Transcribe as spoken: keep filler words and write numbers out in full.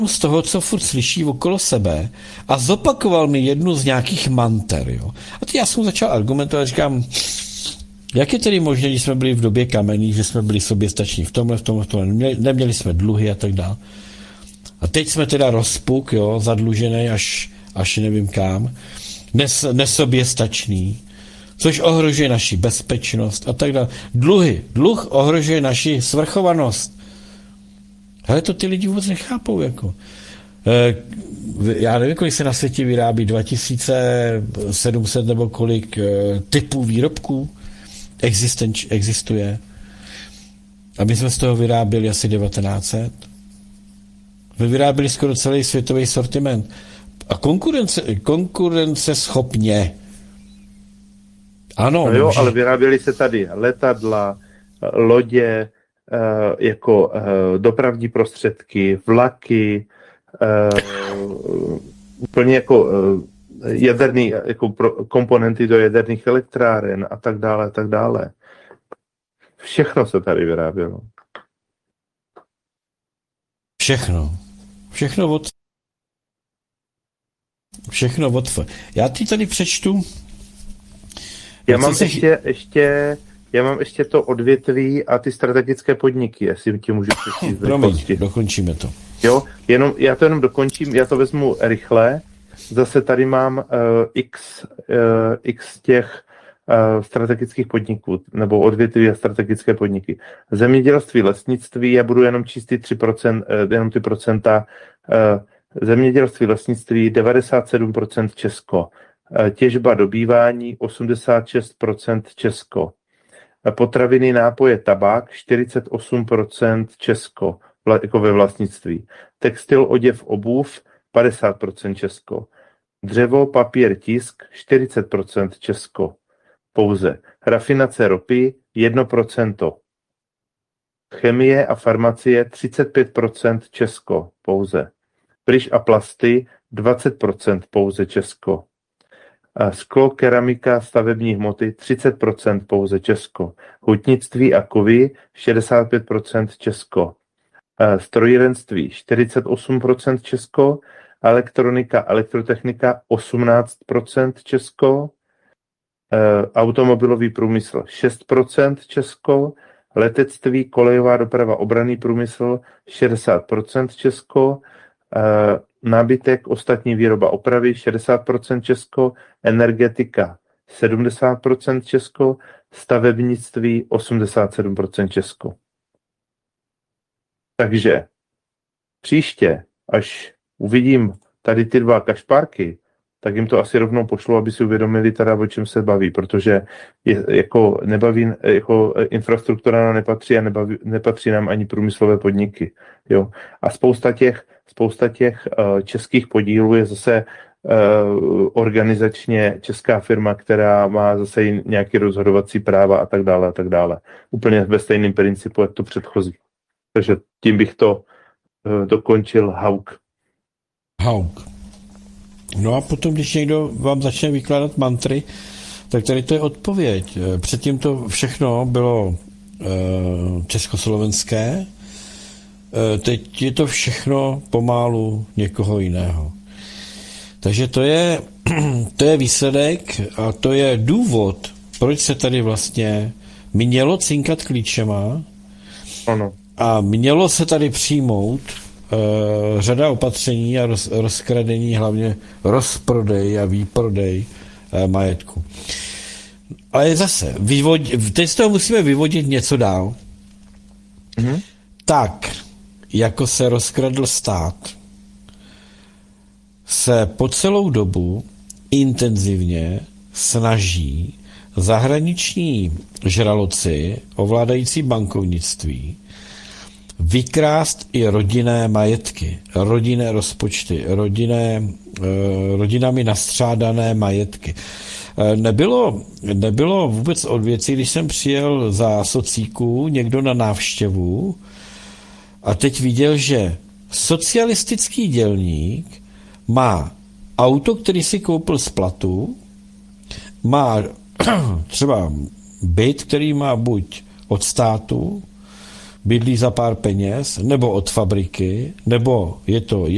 z toho, co furt slyší okolo sebe a zopakoval mi jednu z nějakých manter. Jo. A teď já jsem začal argumentovat, říkám, jak je tedy možné, když jsme byli v době kamenný, že jsme byli soběstační v tomhle, v tomhle, v tomhle, neměli, neměli jsme dluhy a tak dále. A teď jsme teda rozpuk, jo, zadlužený až, až nevím kam, nes, nesoběstačný, což ohrožuje naši bezpečnost a tak dále. Dluhy, dluh ohrožuje naši svrchovanost. Ale to ty lidi vůbec nechápou, jako. Já nevím, kolik se na světě vyrábí, dva tisíce sedm set nebo kolik typů výrobků existenč, existuje. A my jsme z toho vyráběli asi devatenáct set. My vyráběli skoro celý světový sortiment. A konkurence, konkurence schopně. Ano. No jo, může... ale vyráběli se tady letadla, lodě, jako dopravní prostředky, vlaky, úplně jako jaderný, jako komponenty do jaderných elektráren a tak dále, a tak dále. Všechno se tady vyrábělo. Všechno. Všechno od... Všechno od... Já ti tady přečtu... Já mám se... ještě, ještě, já mám ještě to odvětví a ty strategické podniky, jestli ti můžu přečíst. Promiň, dokončíme to. Jo, jenom, já to jenom dokončím, já to vezmu rychle. Zase tady mám uh, x, uh, x těch uh, strategických podniků, nebo odvětví a strategické podniky. Zemědělství, lesnictví, já budu jenom číst ty tři procenta, uh, jenom ty procenta. Uh, zemědělství, lesnictví, devadesát sedm procent Česko. Uh, těžba, dobývání, osmdesát šest procent Česko. Uh, potraviny, nápoje, tabák, čtyřicet osm procent Česko, vla, jako ve vlastnictví. Textil, oděv, obuv, padesát procent Česko. Dřevo, papír, tisk, čtyřicet procent Česko. Pouze. Rafinace ropy, jedno procento. Chemie a farmacie, třicet pět procent Česko. Pouze. Pryš a plasty, dvacet procent pouze Česko. Sklo, keramika, stavební hmoty, třicet procent pouze Česko. Hutnictví a kovy, šedesát pět procent Česko. Strojírenství, čtyřicet osm procent Česko. Elektronika, elektrotechnika, osmnáct procent Česko. Automobilový průmysl, šest procent Česko. Letectví, kolejová doprava, obranný průmysl, šedesát procent Česko. Nábytek, ostatní výroba opravy, šedesát procent Česko. Energetika, sedmdesát procent Česko. Stavebnictví, osmdesát sedm procent Česko. Takže příště, až uvidím tady ty dva kašpárky, tak jim to asi rovnou pošlo, aby si uvědomili teda, o čem se baví, protože je, jako, nebaví, jako infrastruktura nám nepatří a nebaví, nepatří nám ani průmyslové podniky. Jo. A spousta těch, spousta těch uh, českých podílů je zase uh, organizačně česká firma, která má zase nějaké rozhodovací práva a tak dále a tak dále. Úplně ve stejném principu, jak to předchozí. Takže tím bych to uh, dokončil Hauk. Hauk. No a potom, když někdo vám začne vykládat mantry, tak tady to je odpověď. Předtím to všechno bylo uh, československé, uh, teď je to všechno pomálu někoho jiného. Takže to je, to je výsledek a to je důvod, proč se tady vlastně mělo cinkat klíčema. Ano. A mělo se tady přijmout uh, řada opatření a roz, rozkradení, hlavně rozprodej a výprodej uh, majetku. Ale zase, vyvod, teď z toho musíme vyvodit něco dál. Mm-hmm. Tak, jako se rozkradl stát, se po celou dobu intenzivně snaží zahraniční žraloci ovládající bankovnictví vykrást i rodinné majetky, rodinné rozpočty, rodinné, rodinami nastřádané majetky. Nebylo, nebylo vůbec od věcí, když jsem přijel za socíku někdo na návštěvu a teď viděl, že socialistický dělník má auto, který si koupil z platu, má třeba byt, který má buď od státu, bydlí za pár peněz, nebo od fabriky, nebo je to